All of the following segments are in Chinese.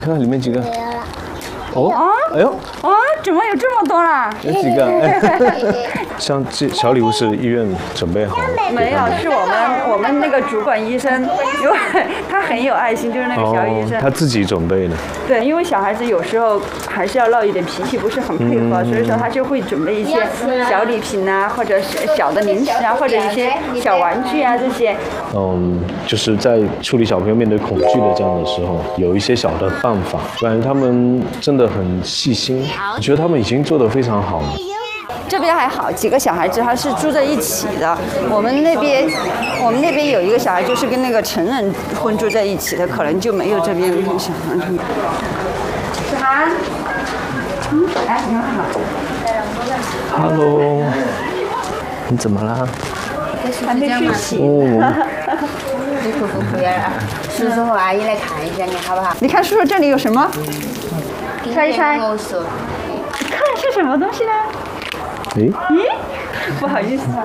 看看里面几个。哦，哎呦， 哦，怎么有这么多啦？ 有几个？像这小礼物是医院准备好的？ 没有，是我们那个主管医生，因为他很有爱心，就是那个小医生， 他自己准备的。 对，因为小孩子有时候还是要闹一点脾气，不是很配合，所以说他就会准备一些小礼品啊，或者小的零食啊，或者一些小玩具啊这些。 就是在处理小朋友面对恐惧的这样的时候，有一些小的办法，感觉他们真的很细心，我觉得他们已经做得非常好了。 这边还好，几个小孩子他是住在一起的。我们那边有一个小孩就是跟那个成人混住在一起的，可能就没有这边小孩。子涵，来，你好。 Hello， 你怎么了？ 还没睡醒。 你苦点儿，叔叔和阿姨来看一下你好不好？ 你看叔叔这里有什么？猜一猜。 魔术。 看是什么东西呢？ 咦？ 不好意思啊。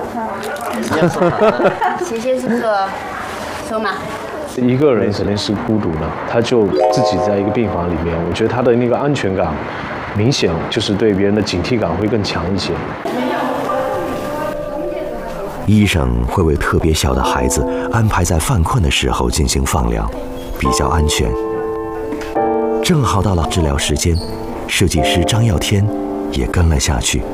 谢谢叔叔。说嘛。 一个人肯定是孤独的，他就自己在一个病房里面，我觉得他的那个安全感，明显就是对别人的警惕感会更强一些。 医生会为特别小的孩子安排在犯困的时候进行放疗，比较安全。正好到了治疗时间，设计师张耀天也跟了下去。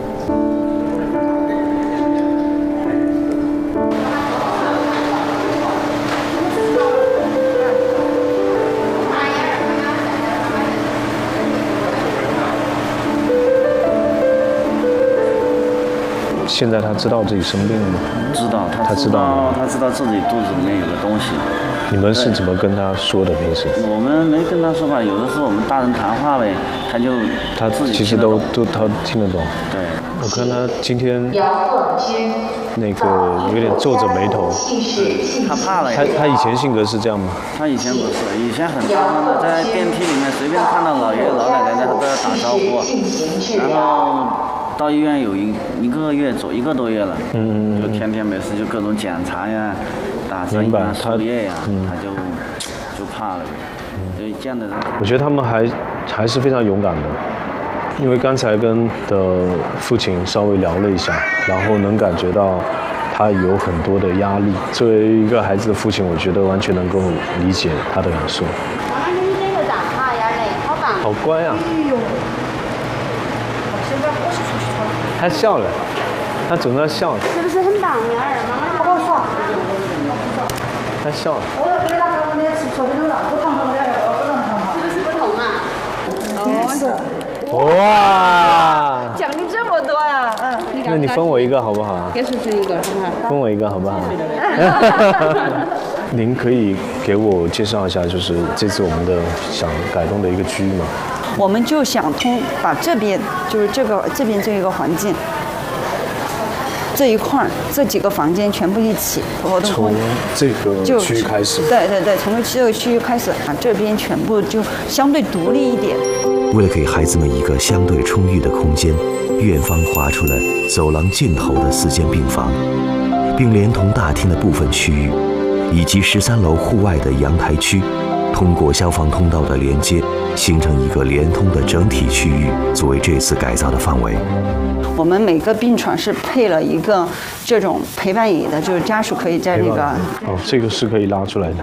现在他知道自己生病了吗？ 知道，他知道自己肚子里面有个东西。 你们是怎么跟他说的平时？ 我们没跟他说吧，有的时候我们大人谈话呗，他自己其实他听得懂。 对， 我看他今天那个有点皱着眉头。 他怕了呀。 他以前性格是这样吗？ 他以前不是，以前很大方的，在电梯里面随便看到老爷爷老奶奶他都要打招呼，然后。到医院有一个多月了，就天天没事就各种检查呀，打针呀、输液呀，他就怕了，就见的人。 我觉得他们还是非常勇敢的，因为刚才跟的父亲稍微聊了一下，然后能感觉到他有很多的压力。作为一个孩子的父亲，我觉得完全能够理解他的感受。好乖啊！他笑了，他总在笑。 是不是很棒呀？好不好耍？ 他笑了。 是不是不同啊？ 哇！ 奖励这么多啊！ 那你分我一个好不好？ 给叔叔一个，好不好？ 分我一个好不好？您可以给我介绍一下，就是这次我们的想改动的一个区域吗？ 我们就想把这边就是这边这一个环境，这一块这几个房间全部一起活动从这个区域开始。 对，从这个区域开始，这边全部就相对独立一点。 为了给孩子们一个相对充裕的空间，院方划出了走廊尽头的4间病房，并连同大厅的部分区域，以及13楼户外的阳台区，通过消防通道的连接，形成一个连通的整体区域，作为这次改造的范围。 我们每个病床是配了一个这种陪伴椅的，就是家属可以在那个。 这个是可以拉出来的。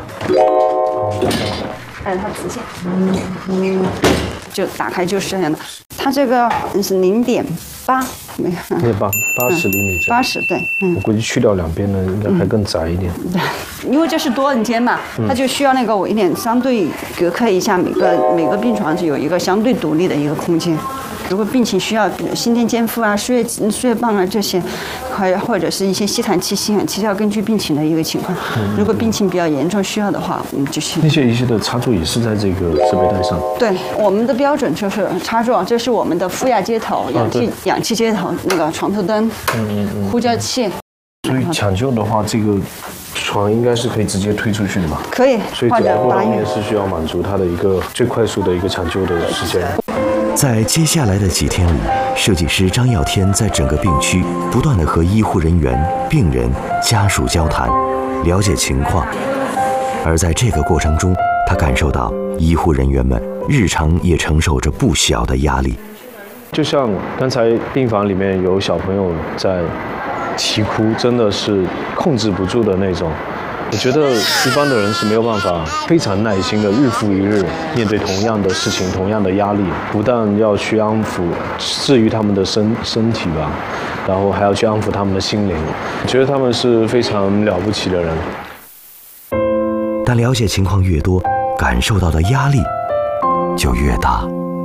按它直线。就打开就是这样的。它这个是0.8，没有。 80厘米。 80，对， 我估计去掉两边的，应该还更窄一点。 对，因为这是多人间嘛，它就需要那个有一点相对隔开一下，每个病床是有一个相对独立的一个空间。如果病情需要，比如心电监护啊、输液棒啊这些，或者是一些吸痰器、吸氧器，要根据病情的一个情况。如果病情比较严重需要的话，我们就去。 那些仪器的插座也是在这个设备带上。 对，我们的标准就是插座，这是我们的负压接头、氧气接头，那个床头灯、呼叫器。 所以抢救的话，这个床应该是可以直接推出去的嘛？ 可以， 所以整个过程面是需要满足它的一个最快速的一个抢救的时间。 在接下来的几天里，设计师张耀天在整个病区不断地和医护人员、病人、家属交谈，了解情况。而在这个过程中，他感受到医护人员们日常也承受着不小的压力。 就像刚才病房里面有小朋友在啼哭，真的是控制不住的那种。我觉得一般的人是没有办法非常耐心的日复一日面对同样的事情、同样的压力，不但要去安抚、治愈他们的身体吧，然后还要去安抚他们的心灵。我觉得他们是非常了不起的人。 但了解情况越多，感受到的压力就越大。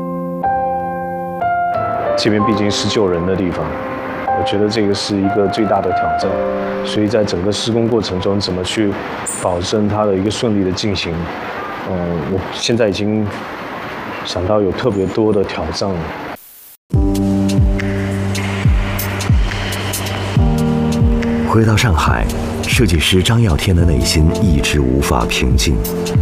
这边毕竟是救人的地方，我觉得这个是一个最大的挑战。所以在整个施工过程中，怎么去保证它的一个顺利的进行，我现在已经想到有特别多的挑战了。 回到上海，设计师张耀天的内心一直无法平静。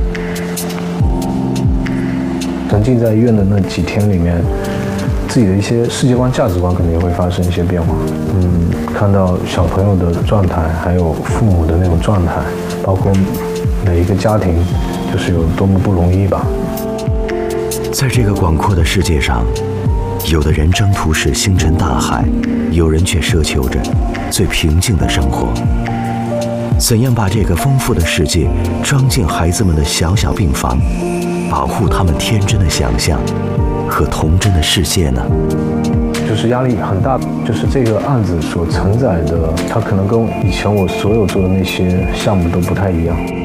沉浸在医院的那几天里面，自己的一些世界观、价值观可能也会发生一些变化。看到小朋友的状态，还有父母的那种状态，包括每一个家庭，就是有多么不容易吧。 在这个广阔的世界上，有的人征途是星辰大海，有人却奢求着最平静的生活。怎样把这个丰富的世界装进孩子们的小小病房，保护他们天真的想象和童真的世界呢？ 就是压力很大，就是这个案子所承载的，它可能跟以前我所有做的那些项目都不太一样。